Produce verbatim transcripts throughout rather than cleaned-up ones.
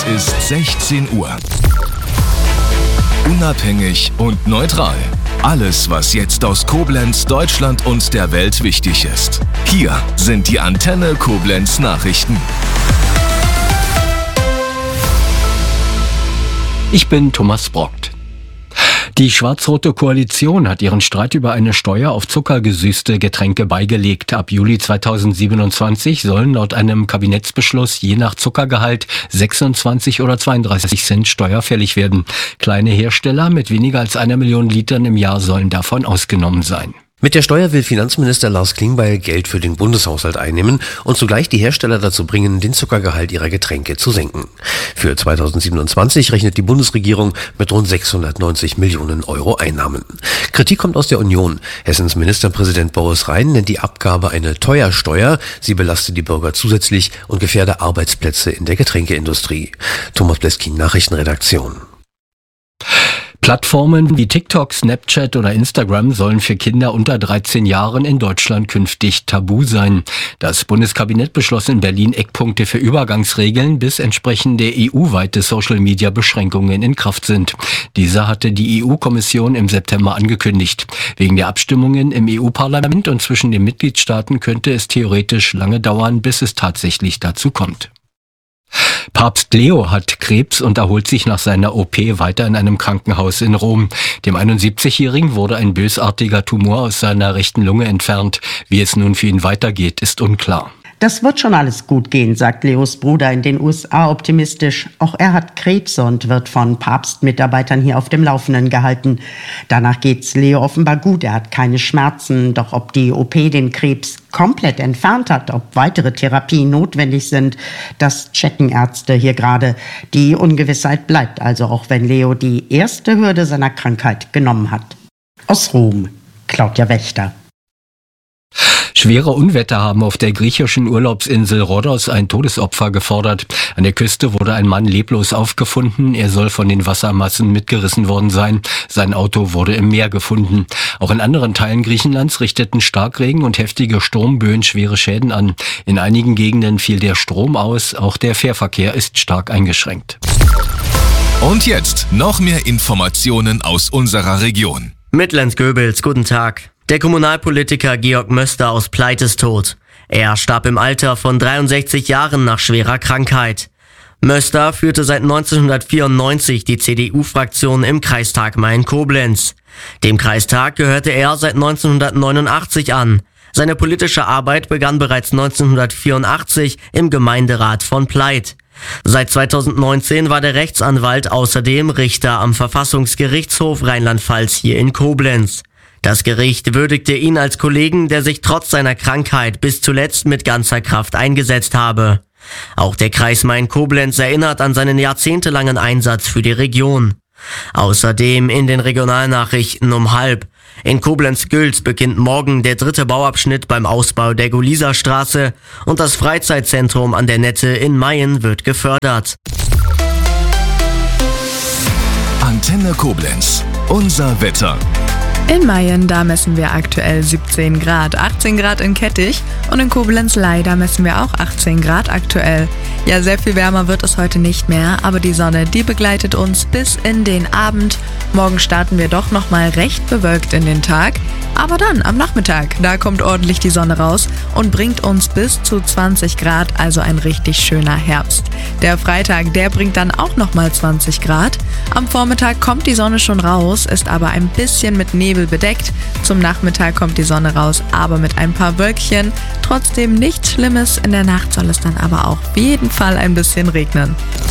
ist sechzehn Uhr. Unabhängig und neutral. Alles, was jetzt aus Koblenz, Deutschland und der Welt wichtig ist. Hier sind die Antenne Koblenz Nachrichten. Ich bin Thomas Brockt. Die schwarz-rote Koalition hat ihren Streit über eine Steuer auf zuckergesüßte Getränke beigelegt. Ab Juli zweitausendsiebenundzwanzig sollen laut einem Kabinettsbeschluss je nach Zuckergehalt sechsundzwanzig oder zweiunddreißig Cent steuerfällig werden. Kleine Hersteller mit weniger als einer Million Litern im Jahr sollen davon ausgenommen sein. Mit der Steuer will Finanzminister Lars Klingbeil Geld für den Bundeshaushalt einnehmen und zugleich die Hersteller dazu bringen, den Zuckergehalt ihrer Getränke zu senken. Für zweitausendsiebenundzwanzig rechnet die Bundesregierung mit rund sechshundertneunzig Millionen Euro Einnahmen. Kritik kommt aus der Union. Hessens Ministerpräsident Boris Rhein nennt die Abgabe eine Teuersteuer. Sie belaste die Bürger zusätzlich und gefährde Arbeitsplätze in der Getränkeindustrie. Thomas Bleskin, Nachrichtenredaktion. Plattformen wie TikTok, Snapchat oder Instagram sollen für Kinder unter dreizehn Jahren in Deutschland künftig tabu sein. Das Bundeskabinett beschloss in Berlin Eckpunkte für Übergangsregeln, bis entsprechende E U-weite Social-Media-Beschränkungen in Kraft sind. Diese hatte die E U-Kommission im September angekündigt. Wegen der Abstimmungen im E U-Parlament und zwischen den Mitgliedstaaten könnte es theoretisch lange dauern, bis es tatsächlich dazu kommt. Papst Leo hat Krebs und erholt sich nach seiner O P weiter in einem Krankenhaus in Rom. Dem einundsiebzigjährigen wurde ein bösartiger Tumor aus seiner rechten Lunge entfernt. Wie es nun für ihn weitergeht, ist unklar. Das wird schon alles gut gehen, sagt Leos Bruder in den U S A optimistisch. Auch er hat Krebs und wird von Papstmitarbeitern hier auf dem Laufenden gehalten. Danach geht's Leo offenbar gut, er hat keine Schmerzen. Doch ob die O P den Krebs komplett entfernt hat, ob weitere Therapien notwendig sind, das checken Ärzte hier gerade. Die Ungewissheit bleibt also, auch wenn Leo die erste Hürde seiner Krankheit genommen hat. Aus Rom, Claudia Wächter. Schwere Unwetter haben auf der griechischen Urlaubsinsel Rhodos ein Todesopfer gefordert. An der Küste wurde ein Mann leblos aufgefunden. Er soll von den Wassermassen mitgerissen worden sein. Sein Auto wurde im Meer gefunden. Auch in anderen Teilen Griechenlands richteten Starkregen und heftige Sturmböen schwere Schäden an. In einigen Gegenden fiel der Strom aus. Auch der Fährverkehr ist stark eingeschränkt. Und jetzt noch mehr Informationen aus unserer Region. Mittlens-Göbels, guten Tag. Der Kommunalpolitiker Georg Möster aus Pleit ist tot. Er starb im Alter von dreiundsechzig Jahren nach schwerer Krankheit. Möster führte seit neunzehnhundertvierundneunzig die C D U-Fraktion im Kreistag Main-Koblenz. Dem Kreistag gehörte er seit neunzehnhundertneunundachtzig an. Seine politische Arbeit begann bereits neunzehnhundertvierundachtzig im Gemeinderat von Pleit. Seit zweitausendneunzehn war der Rechtsanwalt außerdem Richter am Verfassungsgerichtshof Rheinland-Pfalz hier in Koblenz. Das Gericht würdigte ihn als Kollegen, der sich trotz seiner Krankheit bis zuletzt mit ganzer Kraft eingesetzt habe. Auch der Kreis Main-Koblenz erinnert an seinen jahrzehntelangen Einsatz für die Region. Außerdem in den Regionalnachrichten um halb. In Koblenz-Gülz beginnt morgen der dritte Bauabschnitt beim Ausbau der Guliserstraße und das Freizeitzentrum an der Nette in Mayen wird gefördert. Antenne Koblenz, unser Wetter. In Mayen, da messen wir aktuell siebzehn Grad, achtzehn Grad in Kettich und in Koblenz-Ley, da messen wir auch achtzehn Grad aktuell. Ja, sehr viel wärmer wird es heute nicht mehr, aber die Sonne, die begleitet uns bis in den Abend. Morgen starten wir doch nochmal recht bewölkt in den Tag, aber dann am Nachmittag, da kommt ordentlich die Sonne raus und bringt uns bis zu zwanzig Grad, also ein richtig schöner Herbst. Der Freitag, der bringt dann auch nochmal zwanzig Grad. Am Vormittag kommt die Sonne schon raus, ist aber ein bisschen mit Nebel bedeckt. Zum Nachmittag kommt die Sonne raus, aber mit ein paar Wölkchen. Trotzdem nichts Schlimmes. In der Nacht soll es dann aber auch auf jeden Fall ein bisschen regnen.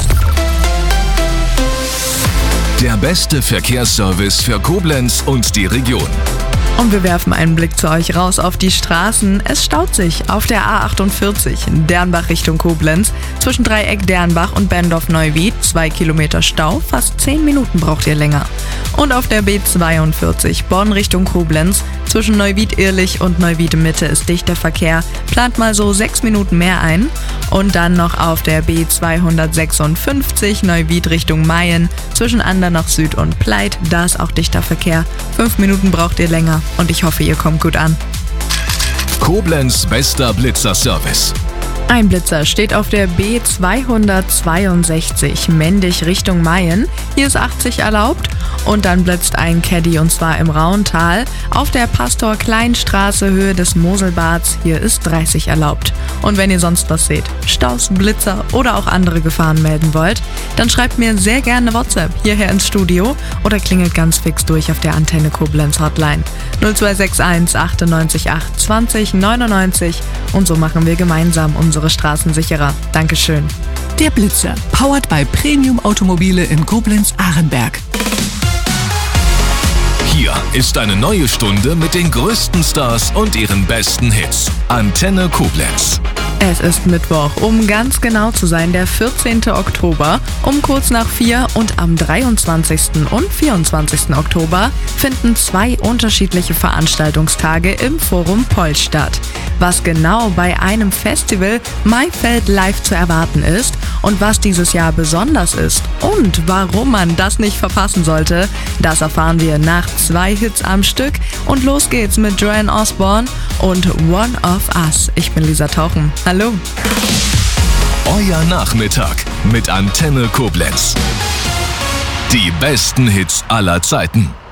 Der beste Verkehrsservice für Koblenz und die Region. Und wir werfen einen Blick zu euch raus auf die Straßen. Es staut sich auf der A achtundvierzig Dernbach Richtung Koblenz. Zwischen Dreieck Dernbach und Bendorf-Neuwied. Zwei Kilometer Stau, fast zehn Minuten braucht ihr länger. Und auf der B zweiundvierzig Bonn Richtung Koblenz. Zwischen Neuwied-Irlich und Neuwied-Mitte ist dichter Verkehr. Plant mal so sechs Minuten mehr ein. Und dann noch auf der B zweihundertsechsundfünfzig Neuwied Richtung Mayen. Zwischen Andernach Süd und Pleit. Da ist auch dichter Verkehr. Fünf Minuten braucht ihr länger. Und ich hoffe, ihr kommt gut an. Koblenz bester Blitzerservice. Ein Blitzer steht auf der B zweihundertzweiundsechzig Mendig Richtung Mayen. Hier ist achtzig erlaubt. Und dann blitzt ein Caddy und zwar im Rauntal auf der Pastor-Klein-Straße Höhe des Moselbads. Hier ist dreißig erlaubt. Und wenn ihr sonst was seht, Staus, Blitzer oder auch andere Gefahren melden wollt, dann schreibt mir sehr gerne eine WhatsApp hierher ins Studio oder klingelt ganz fix durch auf der Antenne Koblenz Hotline null zwei sechs eins achtundneunzig acht zwanzig neunundneunzig und so machen wir gemeinsam unsere Straßen sicherer. Dankeschön. Der Blitzer, powered by Premium Automobile in Koblenz-Arenberg. Hier ist eine neue Stunde mit den größten Stars und ihren besten Hits. Antenne Koblenz. Es ist Mittwoch, um ganz genau zu sein, der vierzehnten Oktober, um kurz nach vier und am dreiundzwanzigsten und vierundzwanzigsten Oktober finden zwei unterschiedliche Veranstaltungstage im Forum Poll statt. Was genau bei einem Festival Maifeld Live zu erwarten ist und was dieses Jahr besonders ist und warum man das nicht verpassen sollte, das erfahren wir nach zwei Hits am Stück und los geht's mit Joanne Osborne und One of Us. Ich bin Lisa Tauchen. Hallo. Euer Nachmittag mit Antenne Koblenz. Die besten Hits aller Zeiten.